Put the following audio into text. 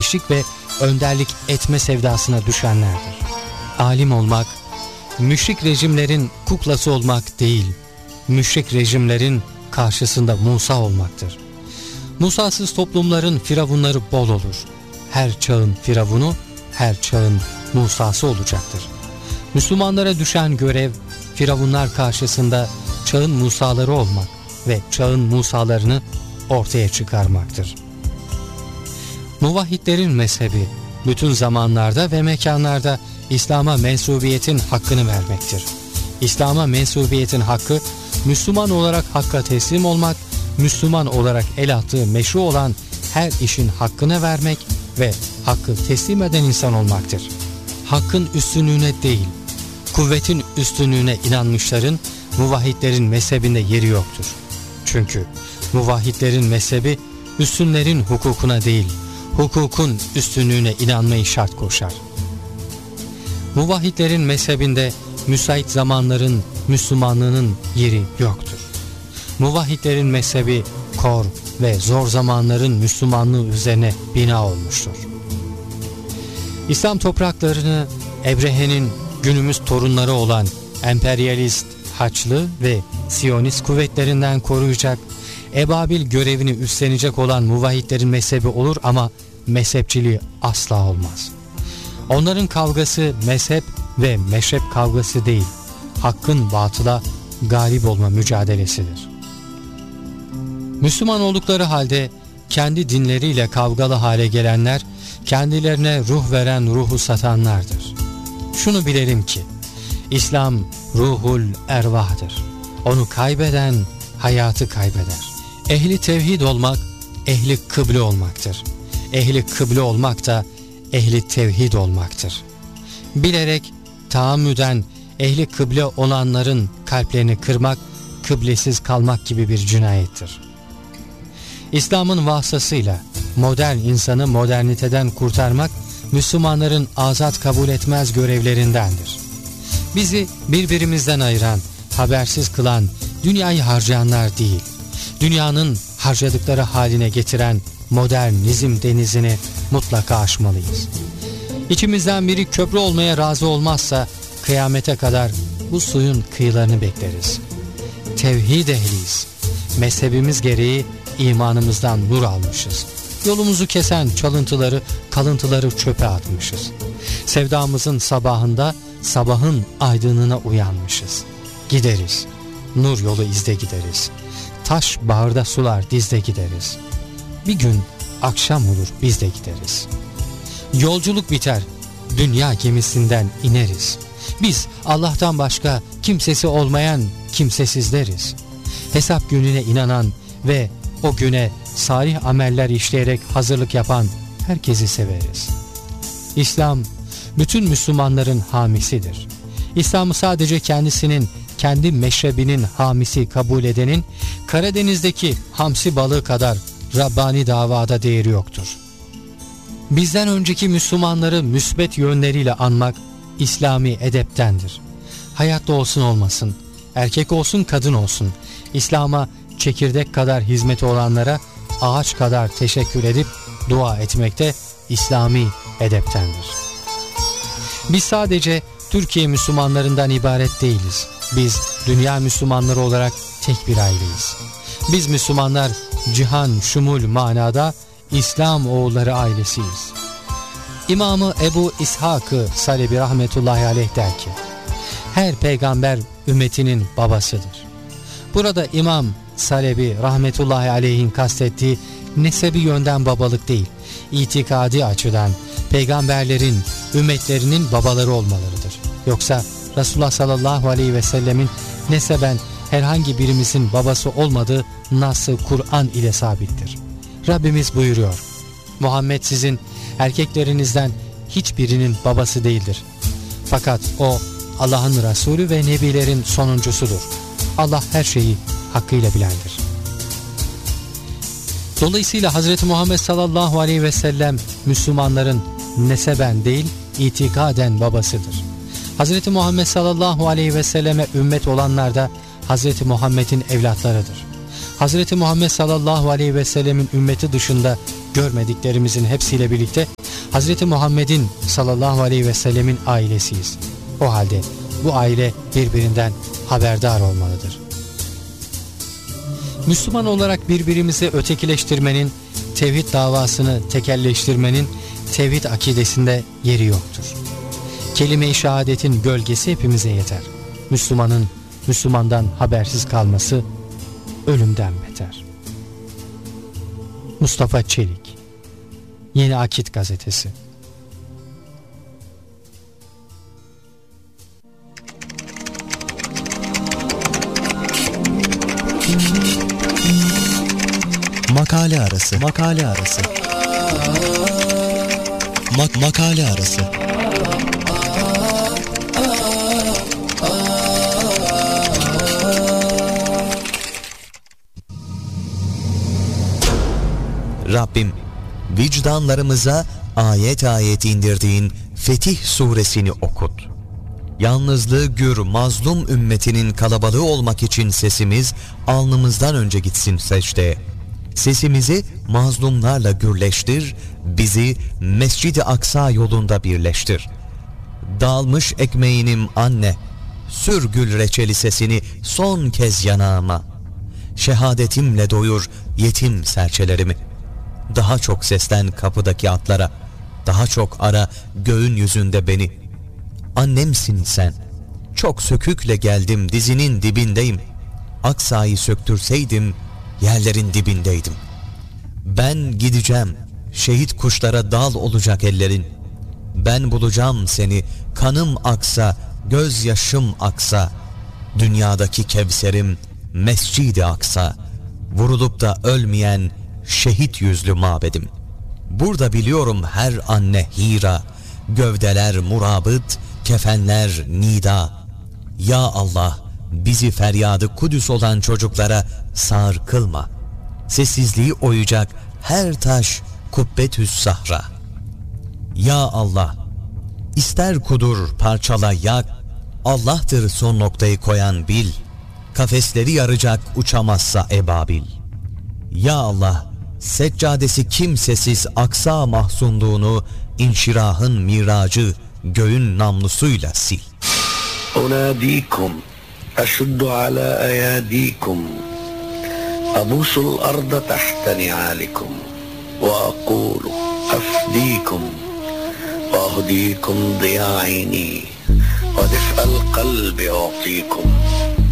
eşlik ve önderlik etme sevdasına düşenlerdir. Alim olmak, müşrik rejimlerin kuklası olmak değil, müşrik rejimlerin karşısında Musa olmaktır. Musa'sız toplumların firavunları bol olur. Her çağın firavunu, her çağın Musa'sı olacaktır. Müslümanlara düşen görev, firavunlar karşısında çağın Musa'ları olmak ve çağın Musa'larını ortaya çıkarmaktır. Muvahhidlerin mezhebi, bütün zamanlarda ve mekanlarda İslam'a mensubiyetin hakkını vermektir. İslam'a mensubiyetin hakkı, Müslüman olarak hakka teslim olmak, Müslüman olarak el attığı meşru olan her işin hakkını vermek ve hakkı teslim eden insan olmaktır. Hakkın üstünlüğüne değil, kuvvetin üstünlüğüne inanmışların, muvahhidlerin mezhebinde yeri yoktur. Çünkü muvahhidlerin mezhebi, üstünlerin hukukuna değil, hukukun üstünlüğüne inanmayı şart koşar. Muvahhidlerin mezhebinde müsait zamanların Müslümanlığının yeri yoktur. Muvahhidlerin mezhebi kor ve zor zamanların Müslümanlığı üzerine bina olmuştur. İslam topraklarını Ebrehe'nin günümüz torunları olan emperyalist, Haçlı ve Siyonist kuvvetlerinden koruyacak, Ebabil görevini üstlenecek olan muvahhidlerin mezhebi olur ama mezhepçiliği asla olmaz. Onların kavgası mezhep ve meşrep kavgası değil, hakkın batıla galip olma mücadelesidir. Müslüman oldukları halde kendi dinleriyle kavgalı hale gelenler, kendilerine ruh veren ruhu satanlardır. Şunu bilelim ki, İslam ruhul ervahdır. Onu kaybeden hayatı kaybeder. Ehli tevhid olmak, ehli kıble olmaktır. Ehli kıble olmak da ehli tevhid olmaktır. Bilerek, taammüden ehli kıble olanların kalplerini kırmak, kıblesiz kalmak gibi bir cinayettir. İslam'ın vasıtasıyla modern insanı moderniteden kurtarmak, Müslümanların azat kabul etmez görevlerindendir. Bizi birbirimizden ayıran, habersiz kılan, dünyayı harcayanlar değil, dünyanın harcadıkları haline getiren modernizm denizini mutlaka aşmalıyız. İçimizden biri köprü olmaya razı olmazsa, kıyamete kadar bu suyun kıyılarını bekleriz. Tevhid ehliyiz. Mezhebimiz gereği imanımızdan nur almışız. Yolumuzu kesen çalıntıları, kalıntıları çöpe atmışız. Sevdamızın sabahında sabahın aydınlığına uyanmışız. Gideriz. Nur yolu izde gideriz. Taş bağırda sular dizde gideriz. Bir gün akşam olur biz de gideriz. Yolculuk biter. Dünya gemisinden ineriz. Biz Allah'tan başka kimsesi olmayan kimsesizleriz. Hesap gününe inanan ve o güne salih ameller işleyerek hazırlık yapan herkesi severiz. İslam bütün Müslümanların hamisidir. İslam'ı sadece kendisinin, kendi meşrebinin hamisi kabul edenin Karadeniz'deki hamsi balığı kadar Rabbani davada değeri yoktur. Bizden önceki Müslümanları müsbet yönleriyle anmak İslami edeptendir. Hayatta olsun olmasın, erkek olsun kadın olsun, İslam'a çekirdek kadar hizmeti olanlara ağaç kadar teşekkür edip dua etmekte İslami edeptendir. Biz sadece Türkiye Müslümanlarından ibaret değiliz. Biz dünya Müslümanları olarak tek bir aileyiz. Biz Müslümanlar cihan şumul manada İslam oğulları ailesiyiz. İmamı Ebu İshak-ı Salebi rahmetullahi aleyh der ki, her peygamber ümmetinin babasıdır. Burada İmam Salebi rahmetullahi aleyhin kastettiği nesebi yönden babalık değil, itikadi açıdan peygamberlerin ümmetlerinin babaları olmalarıdır. Yoksa Resulullah sallallahu aleyhi ve sellemin neseben herhangi birimizin babası olmadığı nas-ı Kur'an ile sabittir. Rabbimiz buyuruyor, Muhammed sizin erkeklerinizden hiçbirinin babası değildir. Fakat o Allah'ın Resulü ve Nebilerin sonuncusudur. Allah her şeyi hakkıyla bilendir. Dolayısıyla Hz. Muhammed sallallahu aleyhi ve sellem Müslümanların neseben değil, itikaden babasıdır. Hz. Muhammed sallallahu aleyhi ve selleme ümmet olanlar da Hz. Muhammed'in evlatlarıdır. Hz. Muhammed sallallahu aleyhi ve sellemin ümmeti dışında görmediklerimizin hepsiyle birlikte Hz. Muhammed'in sallallahu aleyhi ve sellemin ailesiyiz. O halde bu aile birbirinden haberdar olmalıdır. Müslüman olarak birbirimizi ötekileştirmenin, tevhid davasını tekelleştirmenin tevhid akidesinde yeri yoktur. Kelime-i şehadetin gölgesi hepimize yeter. Müslümanın Müslümandan habersiz kalması ölümden beter. Mustafa Çelik, Yeni Akit Gazetesi. Makale arası. Makale arası. Makale arası. Rabbim, vicdanlarımıza ayet ayet indirdiğin Fetih suresini okut. Yalnızlığı gür mazlum ümmetinin kalabalığı olmak için sesimiz alnımızdan önce gitsin secdeye. Sesimizi mazlumlarla gürleştir, bizi Mescid-i Aksa yolunda birleştir. Dağılmış ekmeğinim anne, sür gül reçeli sesini son kez yanağıma. Şehadetimle doyur yetim serçelerimi. Daha çok seslen kapıdaki atlara, daha çok ara göğün yüzünde beni. Annemsin sen, çok sökükle geldim dizinin dibindeyim. Aksa'yı söktürseydim, yerlerin dibindeydim. Ben gideceğim, şehit kuşlara dal olacak ellerin. Ben bulacağım seni, kanım aksa, gözyaşım aksa. Dünyadaki Kevserim, Mescid-i Aksa. Vurulup da ölmeyen, şehit yüzlü mabedim. Burada biliyorum her anne Hira, gövdeler murabıt, kefenler nida. Ya Allah, bizi feryadı Kudüs olan çocuklara sağır kılma. Sessizliği oyacak her taş kubbetüs sahra. Ya Allah, ister kudur parçala yak, Allah'tır son noktayı koyan bil. Kafesleri yaracak uçamazsa ebabil. Ya Allah, seccadesi kimsesiz Aksa mahzunluğunu inşirahın miracı göğün namlusuyla sil. Unadikum eşuddu ala ayadikum abusul arda tahta ni'alikum ve aqulu afdikum ve ahdikum diya'ini ve dif'al kalbi u'tikum.